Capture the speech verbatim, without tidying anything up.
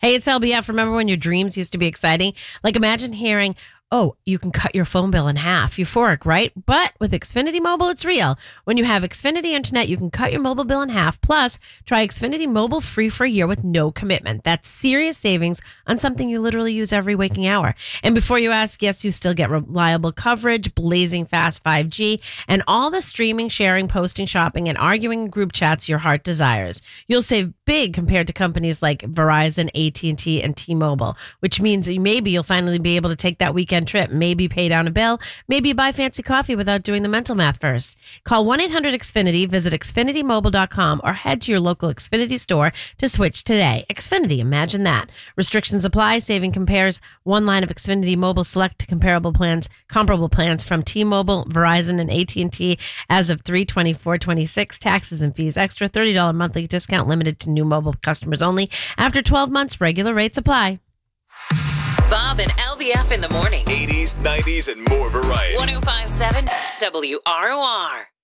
Hey, it's L B F. Remember when your dreams used to be exciting? Like imagine hearing, oh, you can cut your phone bill in half. Euphoric, right? But with Xfinity Mobile, it's real. When you have Xfinity Internet, you can cut your mobile bill in half. Plus, try Xfinity Mobile free for a year with no commitment. That's serious savings on something you literally use every waking hour. And before you ask, yes, you still get reliable coverage, blazing fast five G, and all the streaming, sharing, posting, shopping, and arguing in group chats your heart desires. You'll save big compared to companies like Verizon, A T and T, and T-Mobile, which means maybe you'll finally be able to take that weekend trip, maybe pay down a bill, maybe buy fancy coffee without doing the mental math first. Call one eight hundred X Finity, visit Xfinity Mobile dot com, or head to your local Xfinity store to switch today. Xfinity, imagine that. Restrictions apply. Saving compares one line of Xfinity Mobile select comparable plans, comparable plans from T-Mobile, Verizon, and A T and T as of three twenty-four twenty-six. Taxes and fees extra. thirty dollars monthly discount limited to new mobile customers only. After twelve months, regular rates apply. Bob and L B F in the morning. eighties, nineties, and more variety. one oh five point seven W R O R.